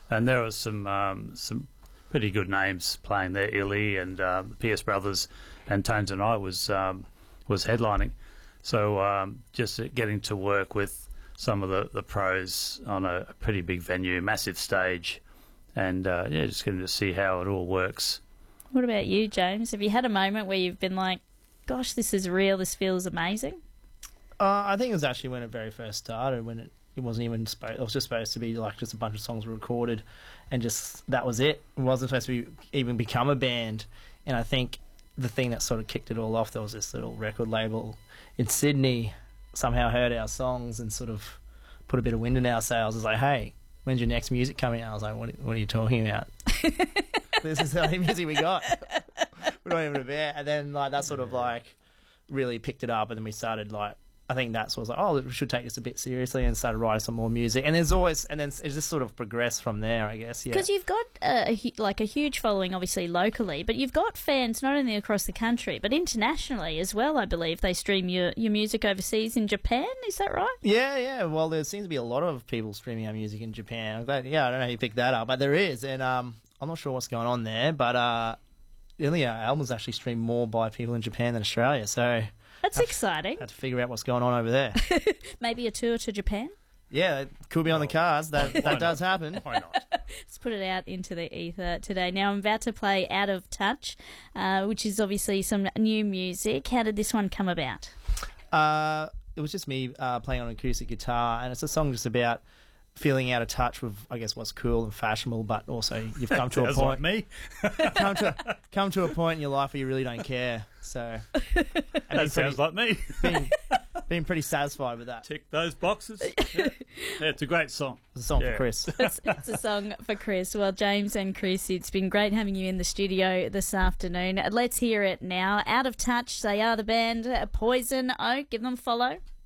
And there was some pretty good names playing there. Illy and the Pierce Brothers, and Tones and I was headlining. So just getting to work with some of the pros on a pretty big venue, massive stage, and just getting to see how it all works. What about you, James? Have you had a moment where you've been like, gosh, this is real, this feels amazing? I think it was actually when it very first started, when it wasn't even it was just supposed to be like just a bunch of songs recorded, and just that was it. It wasn't supposed to even become a band. And I think the thing that sort of kicked it all off, there was this little record label in Sydney somehow heard our songs and sort of put a bit of wind in our sails. It was like, hey, when's your next music coming out? I was like, what are you talking about? This is the only music we got. We're not even a band. And then like that sort of like really picked it up, and then we started like, I think that's what was like, oh, we should take this a bit seriously, and started writing some more music. And there's always, and then it just sort of progressed from there, I guess. Yeah. Because you've got a huge following, obviously locally, but you've got fans not only across the country but internationally as well. I believe they stream your music overseas in Japan. Is that right? Yeah. Well, there seems to be a lot of people streaming our music in Japan. I don't know how you picked that up, but there is, and I'm not sure what's going on there. But really, our album's actually streamed more by people in Japan than Australia. So. That's exciting. Had to figure out what's going on over there. Maybe a tour to Japan? Yeah, it could be on the cards. That does happen. Why not? Let's put it out into the ether today. Now, I'm about to play Out of Touch, which is obviously some new music. How did this one come about? It was just me playing on an acoustic guitar, and it's a song just about feeling out of touch with, I guess, what's cool and fashionable, but also you've come to a point. Like me. come to a point in your life where you really don't care. So that sounds like me. Being pretty satisfied with that. Tick those boxes. Yeah, it's a great song. It's a song for Chris. It's a song for Chris. Well, James and Chris, it's been great having you in the studio this afternoon. Let's hear it now. Out of Touch, they are the band Poison Oak. Give them a follow.